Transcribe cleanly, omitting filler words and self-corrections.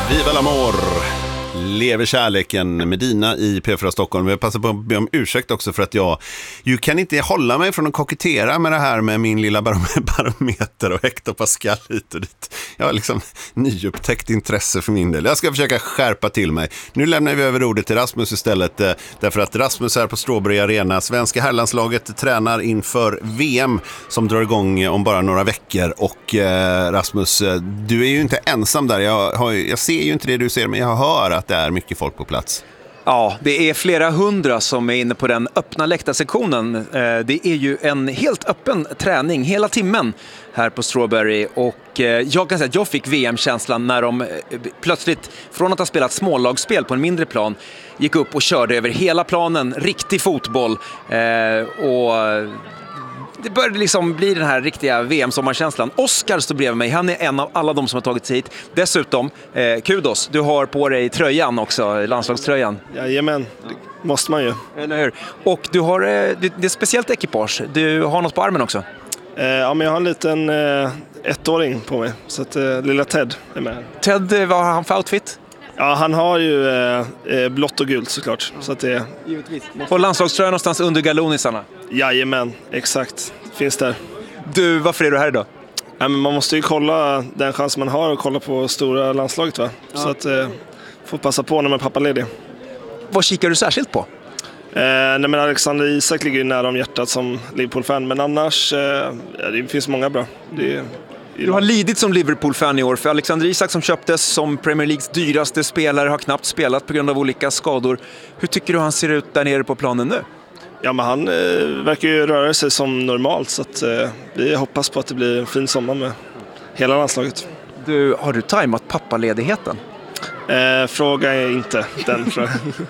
Viva l'amor! Lever kärleken med Dina i P4 Stockholm. Jag passar på att be om ursäkt också för att jag kan inte hålla mig från att kokettera med det här med min lilla barometer och hektopascal hit och dit. Jag har liksom nyupptäckt intresse för min del. Jag ska försöka skärpa till mig. Nu lämnar vi över ordet till Rasmus istället, därför att Rasmus är på Strawberry Arena. Svenska herrlandslaget tränar inför VM som drar igång om bara några veckor. Och Rasmus, du är ju inte ensam där. Jag ser ju inte det du ser, men jag hör att det är mycket folk på plats. Ja, det är flera hundra som är inne på den öppna läktarsektionen. Det är ju en helt öppen träning hela timmen här på Strawberry. Och jag kan säga att jag fick VM-känslan när de plötsligt, från att ha spelat smålagsspel på en mindre plan, gick upp och körde över hela planen, riktig fotboll. Och det började liksom bli den här riktiga VM-sommarkänslan. Oskar står bredvid mig. Han är en av alla de som har tagit sig hit. Dessutom, kudos, du har på dig tröjan också, landslagströjan. Jajamän, det måste man ju. Eller hur? Och du har, det är ett speciellt ekipage. Du har något på armen också. Ja, men jag har en liten ettåring på mig. Så att lilla Ted är med. Ted, vad har han för outfit? Ja, han har ju blått och gult såklart. Så att det... Givetvis. Och landslagströjan någonstans under galonisarna? Jajamän, exakt. Finns där. Du, varför är du här idag? Ja, men man måste ju kolla den chans man har och kolla på stora landslaget, va? Ja. Så att få passa på när man är pappaledig. Vad kikar du särskilt på? Nej, men Alexander Isak ligger ju nära om hjärtat som Liverpool-fan. Men annars, det finns många bra. Du har lidit som Liverpool-fan i år, för Alexander Isak som köptes som Premier Leagues dyraste spelare har knappt spelat på grund av olika skador. Hur tycker du han ser ut där nere på planen nu? Ja, men han verkar ju röra sig som normalt, så att, vi hoppas på att det blir en fin sommar med hela landslaget. Du, har du tajmat pappaledigheten? Fråga är inte den.